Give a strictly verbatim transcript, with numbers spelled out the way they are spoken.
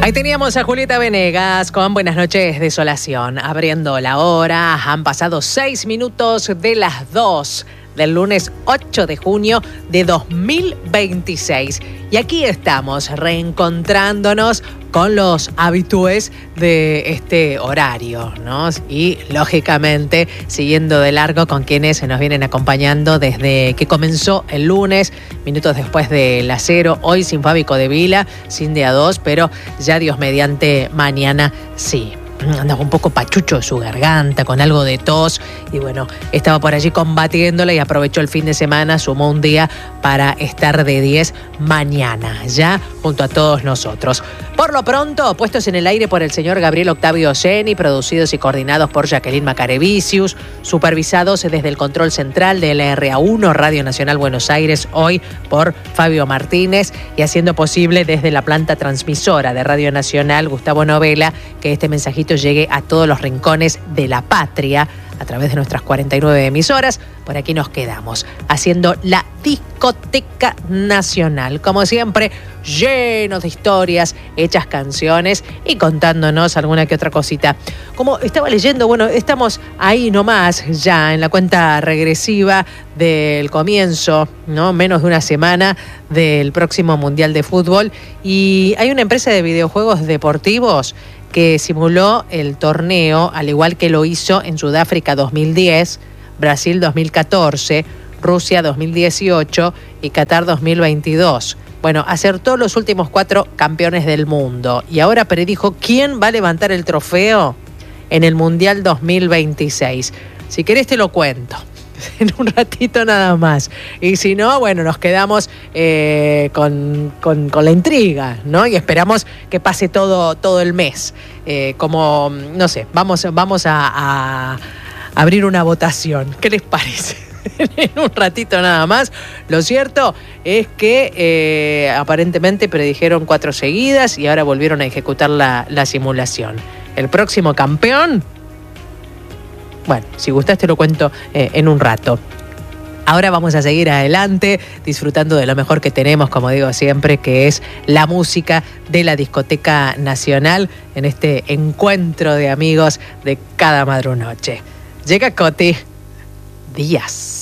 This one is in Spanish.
Ahí teníamos a Julieta Venegas con Buenas noches, Desolación. Abriendo la hora, han pasado seis minutos de las dos del lunes ocho de junio de dos mil veintiséis. Y aquí estamos reencontrándonos con los habitués de este horario, ¿no? Y lógicamente siguiendo de largo con quienes se nos vienen acompañando desde que comenzó el lunes, minutos después de las cero, hoy sin Fabi Codevila, sin día dos, pero ya Dios mediante mañana sí. Andaba un poco pachucho de su garganta, con algo de tos, y bueno, estaba por allí combatiéndola y aprovechó el fin de semana, sumó un día para estar de diez mañana, ya junto a todos nosotros. Por lo pronto, puestos en el aire por el señor Gabriel Octavio Geni, producidos y coordinados por Jacqueline Macarevicius, supervisados desde el control central de L R A uno, Radio Nacional Buenos Aires, hoy por Fabio Martínez, y haciendo posible desde la planta transmisora de Radio Nacional, Gustavo Novela, que este mensajito llegue a todos los rincones de la patria a través de nuestras cuarenta y nueve emisoras. Por aquí nos quedamos haciendo la discoteca nacional, como siempre, llenos de historias, hechas canciones y contándonos alguna que otra cosita. Como estaba leyendo, bueno, estamos ahí nomás ya en la cuenta regresiva del comienzo, ¿no? Menos de una semana del próximo Mundial de Fútbol, y hay una empresa de videojuegos deportivos que simuló el torneo, al igual que lo hizo en Sudáfrica dos mil diez, Brasil dos mil catorce, Rusia dos mil dieciocho y Qatar dos mil veintidós. Bueno, acertó los últimos cuatro campeones del mundo. Y ahora predijo quién va a levantar el trofeo en el Mundial dos mil veintiséis. Si querés te lo cuento en un ratito nada más. Y si no, bueno, nos quedamos eh, con, con, con la intriga, ¿no? Y esperamos que pase todo, todo el mes. Eh, como, no sé, vamos, vamos a, a abrir una votación. ¿Qué les parece? En un ratito nada más. Lo cierto es que eh, aparentemente predijeron cuatro seguidas y ahora volvieron a ejecutar la, la simulación. El próximo campeón, bueno, si gustás te lo cuento eh, en un rato. Ahora vamos a seguir adelante disfrutando de lo mejor que tenemos, como digo siempre, que es la música de la Discoteca Nacional en este encuentro de amigos de cada madrunoche. Llega Coti Díaz.